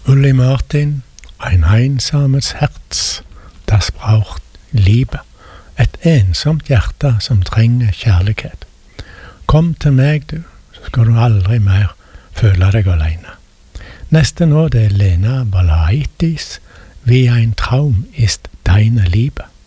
Ulli Martin, ein einsames Herz, das braucht Liebe. Et ensomt hjerte som trenger kjærlighet. Kom til meg, du, så skal du aldri mer føle deg alene. Neste nå det er Lena Balaitis, Wie ein Traum ist deine Liebe.